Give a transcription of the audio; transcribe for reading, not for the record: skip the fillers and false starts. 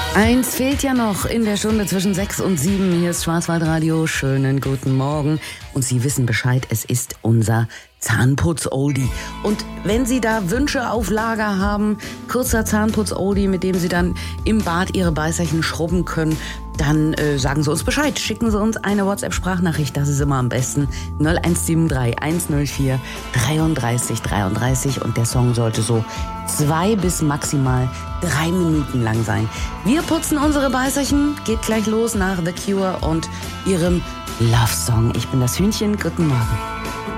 Eins fehlt ja noch in der Stunde zwischen 6 und 7. Hier ist Schwarzwaldradio. Schönen guten Morgen. Und Sie wissen Bescheid, es ist unser Zahnputz-Oldie. Und wenn Sie da Wünsche auf Lager haben, kurzer Zahnputz-Oldie, mit dem Sie dann im Bad Ihre Beißerchen schrubben können, dann sagen Sie uns Bescheid. Schicken Sie uns eine WhatsApp-Sprachnachricht, das ist immer am besten. 0173 104 33 33 und der Song sollte so 2 bis maximal 3 Minuten lang sein. Wir putzen unsere Beißerchen, geht gleich los nach The Cure und ihrem Love Song. Ich bin das Hühnchen, guten Morgen.